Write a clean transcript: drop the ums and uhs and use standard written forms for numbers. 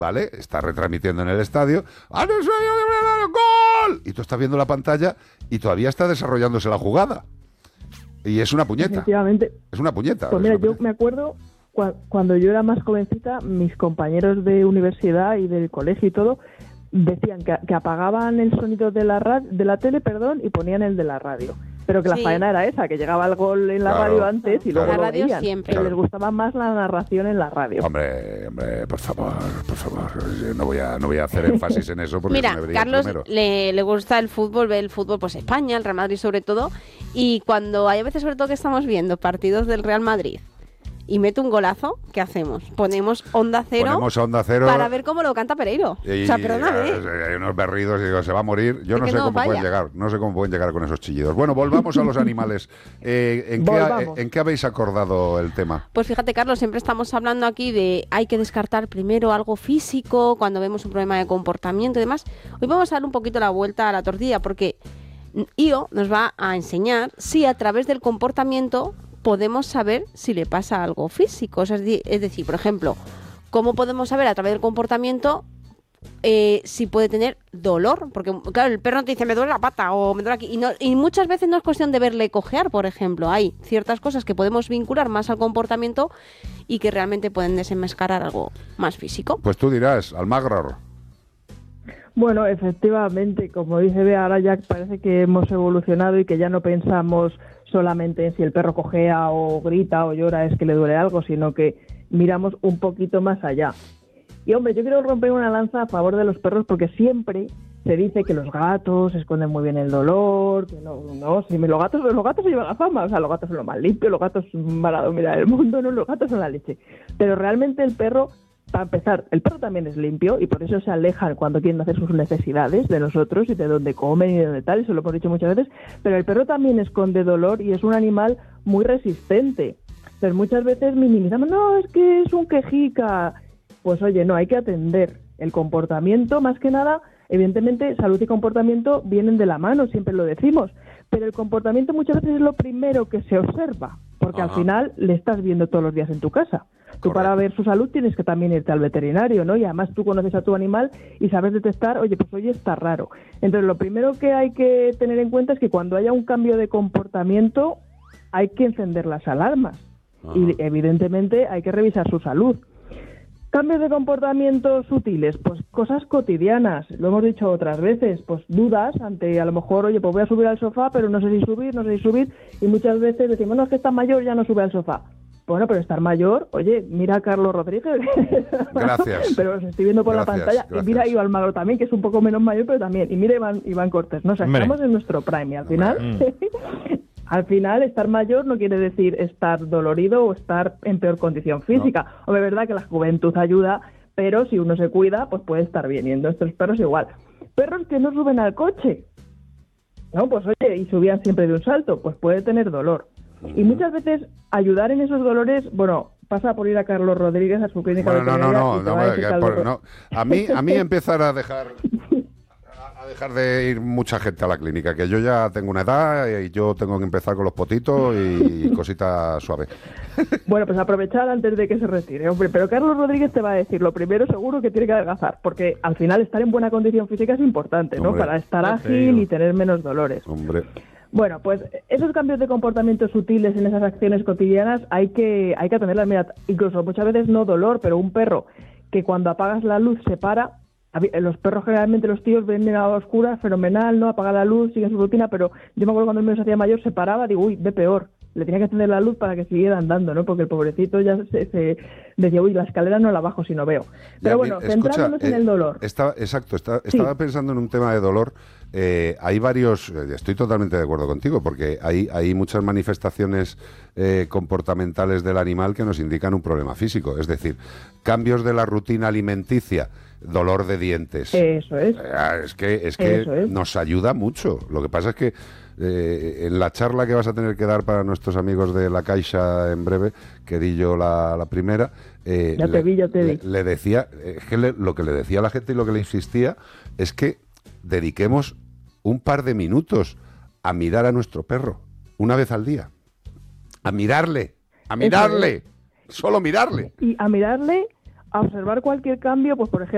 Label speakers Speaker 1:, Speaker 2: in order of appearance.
Speaker 1: ¿vale? Está retransmitiendo en el estadio. ¡Gol! Y tú estás viendo la pantalla y todavía está desarrollándose la jugada. Y es una puñeta.
Speaker 2: Efectivamente.
Speaker 1: Es una puñeta.
Speaker 2: Pues mira, yo me acuerdo cuando yo era más jovencita, mis compañeros de universidad y del colegio y todo decían que apagaban el sonido de la tele, y ponían el de la radio. Pero que la faena era esa, que llegaba el gol en la radio antes y luego
Speaker 3: la radio
Speaker 2: veían.
Speaker 3: siempre.
Speaker 2: Que les gustaba más la narración en la radio.
Speaker 1: Hombre, por favor, no voy a hacer énfasis en eso porque
Speaker 3: mira,
Speaker 1: se me vería
Speaker 3: Carlos
Speaker 1: primero.
Speaker 3: le gusta el fútbol, ve el fútbol, pues España, el Real Madrid sobre todo, y cuando hay veces sobre todo que estamos viendo partidos del Real Madrid y mete un golazo, ¿qué hacemos? Ponemos Onda Cero para ver cómo lo canta Pereiro.
Speaker 1: Y,
Speaker 3: o sea, perdóname.
Speaker 1: Hay unos berridos y digo, se va a morir. Yo no sé cómo
Speaker 3: falla.
Speaker 1: pueden llegar. No sé cómo pueden llegar con esos chillidos. Bueno, volvamos a los animales. ¿En qué habéis acordado el tema?
Speaker 3: Pues fíjate, Carlos, siempre estamos hablando aquí de hay que descartar primero algo físico cuando vemos un problema de comportamiento y demás. Hoy vamos a dar un poquito la vuelta a la tortilla porque Io nos va a enseñar si a través del comportamiento podemos saber si le pasa algo físico. O sea, es decir, por ejemplo, ¿cómo podemos saber a través del comportamiento si puede tener dolor? Porque, claro, el perro no te dice, me duele la pata o me duele aquí. Y muchas veces no es cuestión de verle cojear, por ejemplo. Hay ciertas cosas que podemos vincular más al comportamiento y que realmente pueden desenmascarar algo más físico.
Speaker 1: Pues tú dirás, Almagro.
Speaker 2: Bueno, efectivamente, como dice Bea, ahora ya parece que hemos evolucionado y que ya no pensamos solamente en si el perro cojea o grita o llora es que le duele algo, sino que miramos un poquito más allá. Y hombre, yo quiero romper una lanza a favor de los perros porque siempre se dice que los gatos esconden muy bien el dolor, que si los gatos se llevan la fama, o sea, los gatos son lo más limpio, los gatos van a dominar el mundo, no, los gatos son la leche. Pero realmente el perro, para empezar, el perro también es limpio y por eso se alejan cuando quieren hacer sus necesidades de nosotros y de dónde comen y de dónde tal, eso lo hemos dicho muchas veces, pero el perro también esconde dolor y es un animal muy resistente. Entonces muchas veces minimizamos, no, es que es un quejica. Pues oye, no, hay que atender el comportamiento, más que nada, evidentemente salud y comportamiento vienen de la mano, siempre lo decimos, pero el comportamiento muchas veces es lo primero que se observa, porque al final le estás viendo todos los días en tu casa. Tú para ver su salud tienes que también irte al veterinario, ¿no? Y además tú conoces a tu animal y sabes detectar, oye, pues hoy está raro. Entonces lo primero que hay que tener en cuenta es que cuando haya un cambio de comportamiento hay que encender las alarmas y evidentemente hay que revisar su salud. Cambios de comportamiento sutiles, pues cosas cotidianas, lo hemos dicho otras veces, pues dudas ante a lo mejor, oye, pues voy a subir al sofá, pero no sé si subir, y muchas veces decimos, no, es que está mayor, ya no sube al sofá. Bueno, pero estar mayor, oye, mira a Carlos Rodríguez.
Speaker 1: Gracias.
Speaker 2: Pero os estoy viendo por la pantalla.
Speaker 1: Gracias.
Speaker 2: Y mira a Iván Almagro también, que es un poco menos mayor, pero también. Y mira Iván Cortés. No, o sea, estamos en nuestro prime y al final... Al final, estar mayor no quiere decir estar dolorido o estar en peor condición física. No. Hombre, es verdad que la juventud ayuda, pero si uno se cuida, pues puede estar bien. Y en nuestros perros igual. Perros que no suben al coche. No, pues oye, y subían siempre de un salto, pues puede tener dolor. Y muchas veces ayudar en esos dolores, bueno, pasa por ir a Carlos Rodríguez a su clínica veterinaria.
Speaker 1: No. A mí empezar a dejar de ir mucha gente a la clínica, que yo ya tengo una edad y yo tengo que empezar con los potitos y cositas suaves.
Speaker 2: Bueno, pues aprovechar antes de que se retire, hombre. Pero Carlos Rodríguez te va a decir, lo primero seguro que tiene que adelgazar, porque al final estar en buena condición física es importante, ¿no? Para estar ágil y tener menos dolores.
Speaker 1: Hombre.
Speaker 2: Bueno, pues esos cambios de comportamiento sutiles en esas acciones cotidianas hay que atenderlas. Mira, incluso muchas veces no dolor, pero un perro que cuando apagas la luz se para. Los perros generalmente, los tíos ven a oscuras, fenomenal, ¿no? Apaga la luz, sigue su rutina, pero yo me acuerdo cuando el mío se hacía mayor, se paraba, digo, uy, ve peor. Le tenía que encender la luz para que siguiera andando, ¿no? Porque el pobrecito ya se decía, uy, la escalera no la bajo si no veo. Pero bueno, centrándonos en el dolor.
Speaker 1: Estaba pensando en un tema de dolor. Hay varios, estoy totalmente de acuerdo contigo, porque hay muchas manifestaciones comportamentales del animal que nos indican un problema físico. Es decir, cambios de la rutina alimenticia, dolor de dientes.
Speaker 2: Eso es.
Speaker 1: Es que nos ayuda mucho. Lo que pasa es que en la charla que vas a tener que dar para nuestros amigos de La Caixa en breve, que di yo la primera,
Speaker 2: ya te vi.
Speaker 1: Le decía, lo que le decía a la gente y lo que le insistía es que dediquemos un par de minutos a mirar a nuestro perro, una vez al día. A mirarle, solo mirarle.
Speaker 2: Y a mirarle, a observar cualquier cambio, pues por ejemplo,